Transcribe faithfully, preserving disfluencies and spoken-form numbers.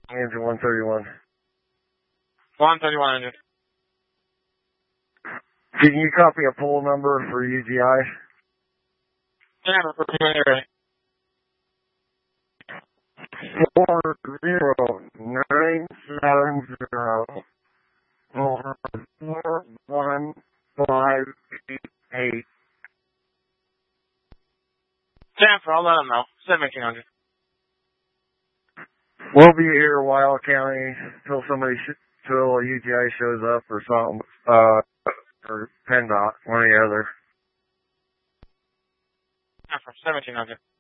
Engine one thirty-one. one thirty-one engine. Can you copy a poll number for U G I? Yeah, for ready. Four zero nine seven zero four four one five eight eight. Transfer, I'll let them know. seventeen hundred. We'll be here a while, County, till somebody, sh- till U G I shows up or something, uh, or PennDOT, one or the other. Transfer, seventeen hundred.